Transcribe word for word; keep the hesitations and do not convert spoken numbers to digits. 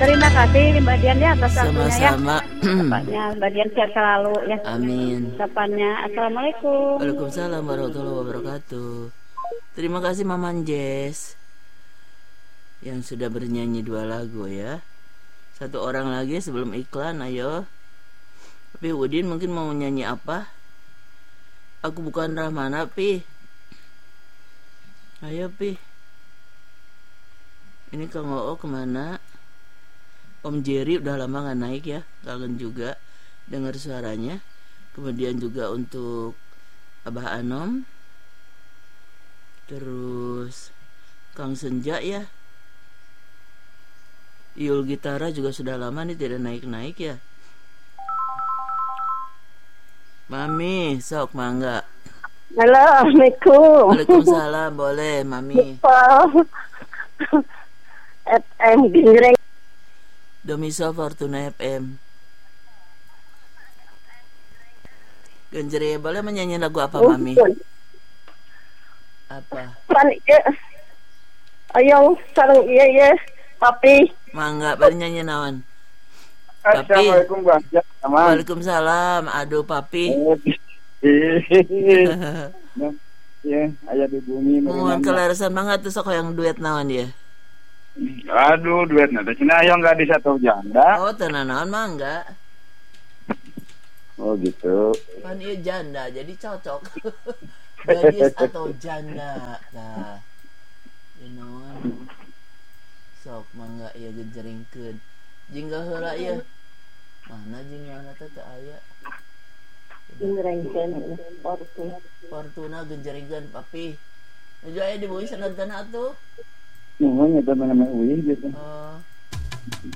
Terima kasih Mbak Dian ya atas waktunya ya. Sama-sama. Tepatnya Mbak Dian sehat selalu ya. Amin. Tepatnya Assalamualaikum. Waalaikumsalam warahmatullahi wabarakatuh. Terima kasih Mama Jess yang sudah bernyanyi dua lagu ya. Satu orang lagi sebelum iklan, ayo. Tapi Udin mungkin mau nyanyi apa? Aku bukan Rahmana, Pi. Ayo, Pi. Ini Kang Oo kemana? Om Jerry udah lama gak naik ya. Kangen juga dengar suaranya. Kemudian juga untuk Abah Anom. Terus Kang Senja ya. Iul Gitara juga sudah lama nih tidak naik-naik ya. Mami, sok mangga. Halo, Assalamualaikum. Waalaikumsalam, boleh Mami. F M Genjreng. Domiso Fortuna F M. Genjreng, boleh menyanyi lagu apa Mami? Apa? Pan iya. Ayo, sareng iya iya. Papi. Mangga, bari nyanyi naon? Assalamualaikum Bang. Waalaikumsalam. Aduh Papi. Ya, aya di bumi. Mohon kelarasan banget tuh sok yang duet naon ya. Aduh, duet nanti cina ayo enggak di satu janda. Oh, tenan naon mangga. Oh gitu. Pan ieu janda jadi cocok. Gadis atau janda. Nah. You know. Sok mangga ieu genjrengkeun. Jingga heula ieu. Mana jingga teh teu aya. Genjrengkeun Fortuna. Fortuna genjrengkeun Papi. Nu aya di beuih sanadana atuh. Nuhun eta nama uih gitu. Oh.